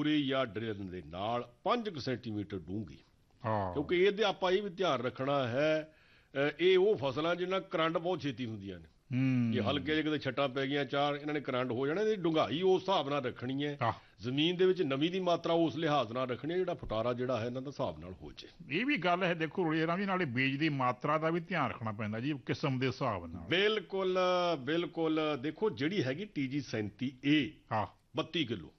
ਬੋਰੇ ਜਾਂ ਡਰਿਲ ਦੇ ਨਾਲ 5 ਸੈਂਟੀਮੀਟਰ ਡੂੰਘੀ, ਹਾਂ ਕਿਉਂਕਿ ਇਹਦੇ ਆਪਾਂ ਇਹ ਵੀ ਧਿਆਨ ਰੱਖਣਾ ਹੈ ਇਹ ਉਹ ਫਸਲਾਂ ਜਿਹਨਾਂ ਕਰੰਟ ਬਹੁਤ ਛੇਤੀ ਹੁੰਦੀਆਂ ਨੇ। ਜੇ ਹਲਕੇ ਜਿਹੇ ਕਿਤੇ ਛੱਟਾਂ ਪੈ ਗਈਆਂ ਚਾਰ, ਇਹਨਾਂ ਨੇ ਕਰੰਟ ਹੋ ਜਾਣਾ। ਇਹਦੀ ਡੂੰਘਾਈ ਉਸ ਹਿਸਾਬ ਨਾਲ ਰੱਖਣੀ ਹੈ, ਜ਼ਮੀਨ ਦੇ ਵਿੱਚ ਨਮੀ ਦੀ ਮਾਤਰਾ ਉਸ ਲਿਹਾਜ਼ ਨਾਲ ਰੱਖਣੀ ਹੈ, ਜਿਹੜਾ ਫੁਟਾਰਾ ਜਿਹੜਾ ਹੈ ਇਹਨਾਂ ਦਾ ਹਿਸਾਬ ਨਾਲ ਹੋ ਜੇ। ਇਹ ਵੀ ਗੱਲ ਹੈ ਦੇਖੋ ਰੋਲੇ ਰਾਮ ਜੀ, ਨਾਲੇ ਬੀਜ ਦੀ ਮਾਤਰਾ ਦਾ ਵੀ ਧਿਆਨ ਰੱਖਣਾ ਪੈਂਦਾ ਜੀ ਕਿਸਮ ਦੇ ਹਿਸਾਬ ਨਾਲ। ਬਿਲਕੁਲ ਬਿਲਕੁਲ। ਦੇਖੋ ਜਿਹੜੀ ਹੈਗੀ TG 37A 32 ਕਿਲੋ,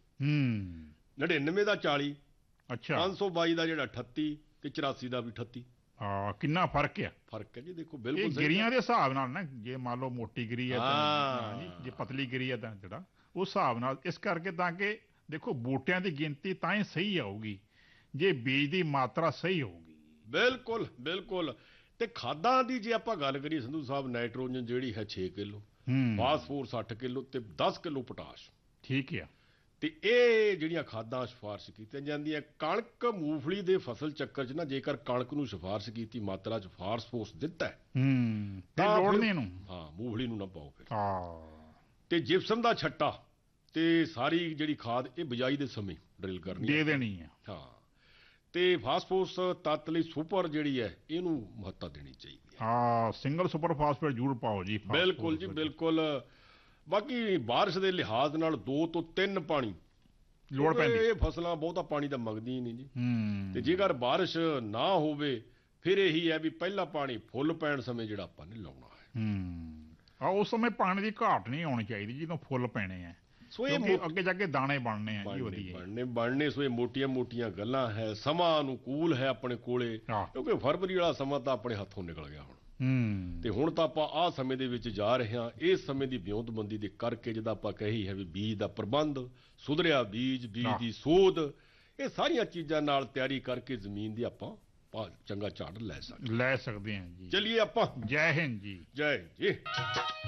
99 ਦਾ 40, ਅੱਛਾ 522 ਦਾ ਜਿਹੜਾ 38 ਤੇ 84 ਦਾ ਵੀ 38। ਕਿੰਨਾ ਫਰਕ ਹੈ? ਫਰਕ ਹੈ ਜੀ ਦੇਖੋ ਬਿਲਕੁਲ ਗਿਰੀਆਂ ਦੇ ਹਿਸਾਬ ਨਾਲ ਨਾ, ਜੇ ਮੰਨ ਲਓ ਮੋਟੀ ਗਿਰੀ ਹੈ ਤਾਂ ਜੇ ਪਤਲੀ ਗਿਰੀ ਹੈ ਤਾਂ ਜਿਹੜਾ ਉਸ ਹਿਸਾਬ ਨਾਲ। ਇਸ ਕਰਕੇ ਤਾਂ ਕਿ ਦੇਖੋ ਬੂਟਿਆਂ ਦੀ ਗਿਣਤੀ ਤਾਂ ਹੀ ਸਹੀ ਆਊਗੀ ਜੇ ਬੀਜ ਦੀ ਮਾਤਰਾ ਸਹੀ ਹੋਊਗੀ। ਬਿਲਕੁਲ ਬਿਲਕੁਲ। ਤੇ ਖਾਦਾਂ ਦੀ ਜੇ ਆਪਾਂ ਗੱਲ ਕਰੀਏ ਸੰਧੂ ਸਾਹਿਬ, ਨਾਈਟ੍ਰੋਜਨ ਜਿਹੜੀ ਹੈ 6 ਕਿਲੋ, ਫਾਸਫੋਰਸ 8 ਕਿਲੋ ਤੇ 10 ਕਿਲੋ ਪੋਟਾਸ਼। ਠੀਕ ਹੈ। ਤੇ ਇਹ ਜਿਹੜੀਆਂ ਖਾਦਾਂ ਸਿਫਾਰਿਸ਼ ਕੀਤੀਆਂ ਜਾਂਦੀਆਂ। ਕਣਕ ਮੂੰਗਫਲੀ ਦੇ ਫਸਲ ਚੱਕਰ 'ਚ ਨਾ ਜੇਕਰ ਕਣਕ ਨੂੰ ਸਿਫਾਰਿਸ਼ ਕੀਤੀ ਮਾਤਰਾ 'ਚ ਫਾਸਫੋਰਸ ਦਿੱਤਾ ਤਾਂ ਲੋੜ ਨਹੀਂ ਇਹਨੂੰ, ਮੂੰਗਫਲੀ ਨੂੰ ਨਾ ਪਾਓ ਫਿਰ। ਤੇ ਜਿਪਸਮ ਦਾ ਛੱਟਾ ਤੇ ਸਾਰੀ ਜਿਹੜੀ ਖਾਦ ਇਹ ਬਿਜਾਈ ਦੇ ਸਮੇਂ ਡਰਿਲ ਕਰਨੀ ਦੇ ਦੇਣੀ ਹੈ। ਤੇ ਫਾਸਫੋਰਸ ਤੱਤ ਲਈ ਸੁਪਰ ਜਿਹੜੀ ਹੈ ਇਹਨੂੰ ਮਹੱਤਤਾ ਦੇਣੀ ਚਾਹੀਦੀ ਹੈ। ਸਿੰਗਲ ਸੁਪਰ ਫਾਸਫੇਟ ਜ਼ਰੂਰ ਪਾਓ ਜੀ। ਬਿਲਕੁਲ ਜੀ ਬਿਲਕੁਲ। ਬਾਕੀ ਬਾਰਿਸ਼ ਦੇ ਲਿਹਾਜ਼ ਨਾਲ 2 ਤੋਂ 3 ਪਾਣੀ ਲੋੜ ਪੈਂਦੀ। ਇਹ ਫਸਲਾਂ ਬਹੁਤਾ ਪਾਣੀ ਤਾਂ ਮੰਗਦੀਆਂ ਨਹੀਂ ਜੀ। ਤੇ ਜੇਕਰ ਬਾਰਿਸ਼ ਨਾ ਹੋਵੇ ਫਿਰ ਇਹੀ ਹੈ ਵੀ ਪਹਿਲਾ ਪਾਣੀ ਫੁੱਲ ਪੈਣ ਸਮੇਂ ਜਿਹੜਾ ਆਪਾਂ ਨੇ ਲਾਉਣਾ ਹੈ। ਉਸ ਸਮੇਂ ਪਾਣੀ ਦੀ ਘਾਟ ਨਹੀਂ ਆਉਣੀ ਚਾਹੀਦੀ ਜਦੋਂ ਫੁੱਲ ਪੈਣੇ ਆ, ਸੋ ਇਹ ਅੱਗੇ ਜਾ ਕੇ ਦਾਣੇ ਬਣਨੇ ਆ ਜੀ ਵਧੀਆ ਬਣਨੇ। ਸੋ ਇਹ ਮੋਟੀਆਂ ਮੋਟੀਆਂ ਗੱਲਾਂ ਹੈ। ਸਮਾਂ ਅਨੁਕੂਲ ਹੈ ਆਪਣੇ ਕੋਲੇ, ਕਿਉਂਕਿ ਫਰਵਰੀ ਵਾਲਾ ਸਮਾਂ ਤਾਂ ਆਪਣੇ ਹੱਥੋਂ ਨਿਕਲ ਗਿਆ ਹੁਣ। ਤੇ ਹੁਣ ਤਾਂ ਆਪਾਂ ਆਹ ਸਮੇਂ ਦੇ ਵਿੱਚ ਜਾ ਰਹੇ ਹਾਂ। ਇਸ ਸਮੇਂ ਦੀ ਵਿਉਂਤਬੰਦੀ ਦੇ ਕਰਕੇ ਜਿਹਦਾ ਆਪਾਂ ਕਹੀ ਹੈ ਵੀ ਬੀਜ ਦਾ ਪ੍ਰਬੰਧ, ਸੁਧਰਿਆ ਬੀਜ ਦੀ ਸੋਧ, ਇਹ ਸਾਰੀਆਂ ਚੀਜ਼ਾਂ ਨਾਲ ਤਿਆਰੀ ਕਰਕੇ ਜ਼ਮੀਨ ਦੀ ਆਪਾਂ ਚੰਗਾ ਝਾੜ ਲੈ ਸਕਦੇ ਹਾਂ ਜੀ। ਚਲਿਏ ਆਪਾਂ। ਜੈ ਹਿੰਦ ਜੀ। ਜੈ ਜੀ।